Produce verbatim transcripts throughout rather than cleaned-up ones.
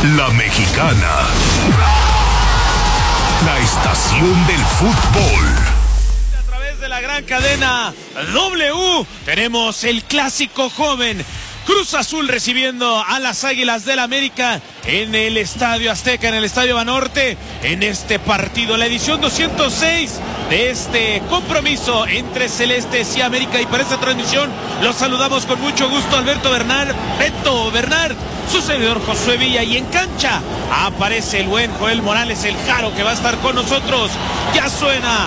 La Mexicana, la estación del fútbol. A través de la gran cadena W tenemos el clásico joven. Cruz Azul recibiendo a las Águilas del América en el Estadio Azteca, en el Estadio Banorte, en este partido, la edición doscientos seis de este compromiso entre Celestes y América. Y para esta transmisión los saludamos con mucho gusto, Alberto Bernal, Beto Bernal, su servidor Josué Villa, y en cancha aparece el buen Joel Morales, el Jaro, que va a estar con nosotros. Ya suena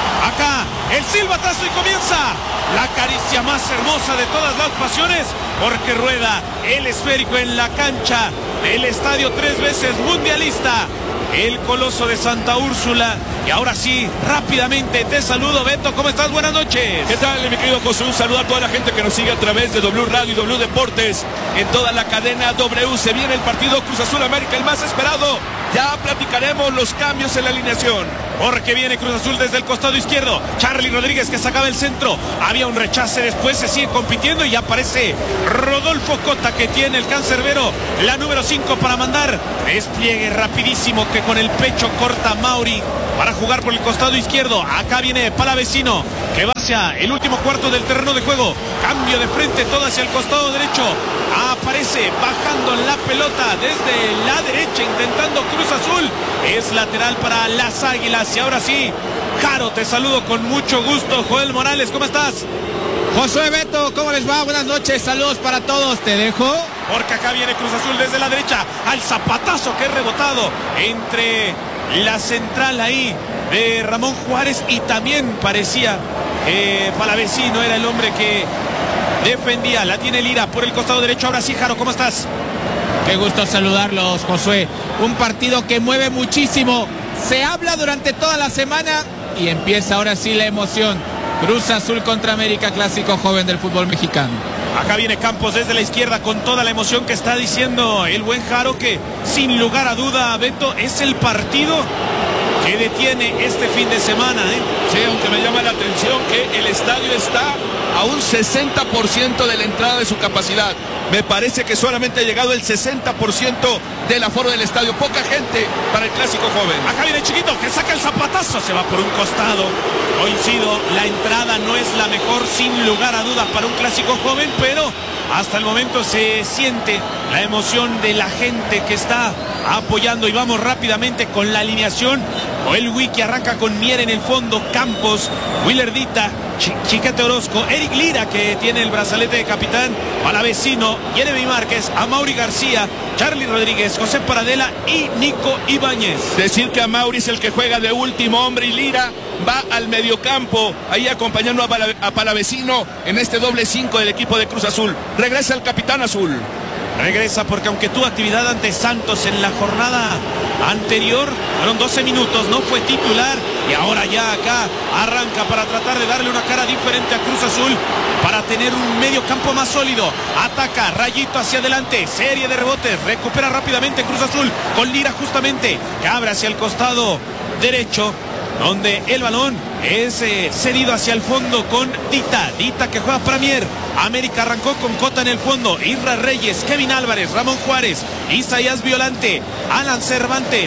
acá el silbatazo y comienza la caricia más hermosa de todas las pasiones, porque rueda el esférico en la cancha del estadio tres veces mundialista, el Coloso de Santa Úrsula. Y ahora sí, rápidamente te saludo, Beto, ¿cómo estás? Buenas noches. ¿Qué tal, mi querido José? Un saludo a toda la gente que nos sigue a través de W Radio y W Deportes, en toda la cadena W. Se viene el partido Cruz Azul América, el más esperado. Ya platicaremos los cambios en la alineación. Porque viene Cruz Azul desde el costado izquierdo. Charly Rodríguez, que sacaba el centro. Había un rechace, después se sigue compitiendo y ya aparece Rodolfo Cota, que tiene el cancerbero, la número cinco, para mandar despliegue rapidísimo que con el pecho corta Mauri para jugar por el costado izquierdo. Acá viene Palavecino, que va hacia el último cuarto del terreno de juego. Cambio de frente, todo hacia el costado derecho. Aparece bajando la pelota desde la derecha, intentando Cruz Azul. Es lateral para las Águilas. Y ahora sí, Jaro, te saludo con mucho gusto. Joel Morales, ¿cómo estás? Josué, Beto, ¿cómo les va? Buenas noches, saludos para todos. Te dejo. Porque acá viene Cruz Azul desde la derecha, al zapatazo que es rebotado entre la central ahí de Ramón Juárez, y también parecía eh, Palavecino era el hombre que defendía. La tiene Lira por el costado derecho. Ahora sí, Jaro, ¿cómo estás? Qué gusto saludarlos, Josué. Un partido que mueve muchísimo. Se habla durante toda la semana y empieza ahora sí la emoción. Cruz Azul contra América, clásico joven del fútbol mexicano. Acá viene Campos desde la izquierda con toda la emoción que está diciendo el buen Jaro, que sin lugar a duda, Beto, es el partido que detiene este fin de semana, ¿eh? Sí, aunque me llama la atención que el estadio está a un sesenta por ciento de la entrada de su capacidad. Me parece que solamente ha llegado el sesenta por ciento del aforo del estadio. Poca gente para el clásico joven. Acá viene Chiquito, que saca el zapatazo, se va por un costado. Coincido, la entrada no es la mejor, sin lugar a dudas, para un clásico joven, pero hasta el momento se siente la emoción de la gente que está apoyando. Y vamos rápidamente con la alineación. Joel Wiki arranca con Mier en el fondo, Campos, Willerdita, Ch Chiquete Orozco, Eric Lira, que tiene el brazalete de capitán, Palavecino, Jeremy Márquez, Amaury García, Charly Rodríguez, José Paradela y Nico Ibáñez. Decir que Amaury es el que juega de último hombre y Lira va al mediocampo, ahí acompañando a, Pala a Palavecino en este doble cinco del equipo de Cruz Azul. Regresa el capitán azul. Regresa porque aunque tuvo actividad ante Santos en la jornada anterior, fueron doce minutos, no fue titular, y ahora ya acá arranca para tratar de darle una cara diferente a Cruz Azul, para tener un medio campo más sólido. Ataca, Rayito hacia adelante, serie de rebotes, recupera rápidamente Cruz Azul con Lira justamente, que abre hacia el costado derecho, donde el balón es eh, cedido hacia el fondo con Dita, Dita que juega para Mier. América arrancó con Cota en el fondo, Isra Reyes, Kevin Álvarez, Ramón Juárez, Isaías Violante, Alan Cervantes.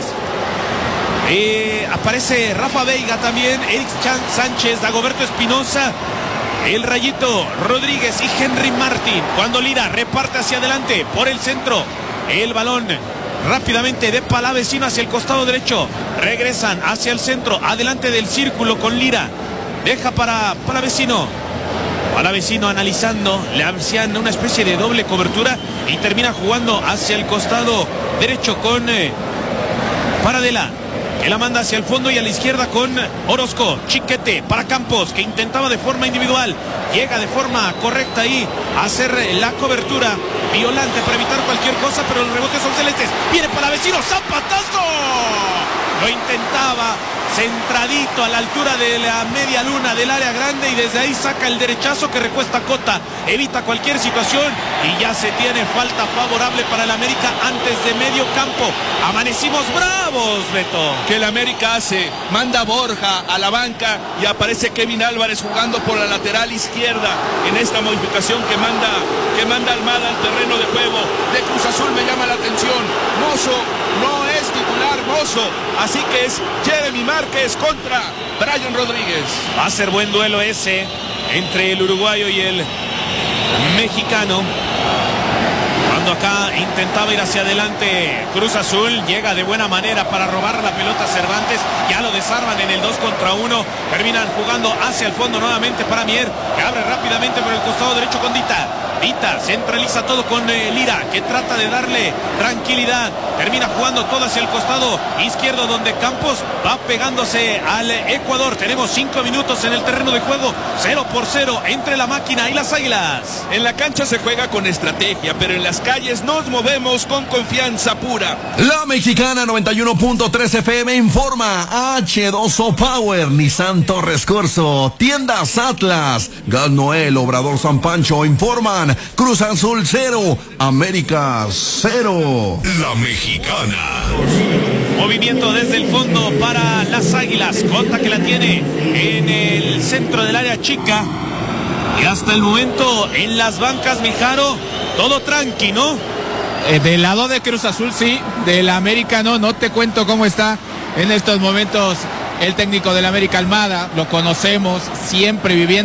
Eh, aparece Rafa Veiga también, Eric Chan Sánchez, Dagoberto Espinosa, el Rayito Rodríguez y Henry Martín. Cuando Lira reparte hacia adelante por el centro, el balón rápidamente de Palavecino hacia el costado derecho. Regresan hacia el centro, adelante del círculo con Lira. Deja para Palavecino. Palavecino analizando, le hacían una especie de doble cobertura y termina jugando hacia el costado derecho con eh, Paradela, que la manda hacia el fondo, y a la izquierda con Orozco. Chiquete para Campos, que intentaba de forma individual, llega de forma correcta ahí a hacer la cobertura Violante para evitar cualquier cosa, pero los rebotes son celestes. Viene Palavecino, zapatazo, lo intentaba centradito a la altura de la media luna del área grande, y desde ahí saca el derechazo que recuesta Cota, evita cualquier situación y ya se tiene falta favorable para el América antes de medio campo. Amanecimos bravos, Beto. Que el América hace, manda a Borja a la banca y aparece Kevin Álvarez jugando por la lateral izquierda en esta modificación que manda, que manda Almada al terreno de juego de Cruz Azul. Me llama la atención Mozo eso. Así que es Jeremy Márquez contra Brian Rodríguez. Va a ser buen duelo ese entre el uruguayo y el mexicano. Cuando acá intentaba ir hacia adelante Cruz Azul, llega de buena manera para robar la pelota a Cervantes, ya lo desarman en el dos contra uno, terminan jugando hacia el fondo nuevamente para Mier, que abre rápidamente por el costado derecho con Dita. Dita centraliza todo con eh, Lira, que trata de darle tranquilidad, termina jugando todo hacia el costado izquierdo, donde Campos va pegándose al Ecuador. Tenemos cinco minutos en el terreno de juego, cero por cero entre la máquina y las Águilas. En la cancha se juega con estrategia, pero en las calles nos movemos con confianza pura. La Mexicana noventa y uno punto tres F M informa. H dos O Power, Nissan Torres Corso, Tiendas Atlas, Gas Noel, Obrador San Pancho informan. Cruz Azul cero, América cero. La Mexicana. Movimiento desde el fondo para las Águilas. Cota que la tiene en el centro del área chica. Y hasta el momento en las bancas, Mijaro, todo tranqui, ¿no? Eh, del lado de Cruz Azul sí, del América no, no te cuento cómo está en estos momentos el técnico del América, Almada, lo conocemos, siempre viviendo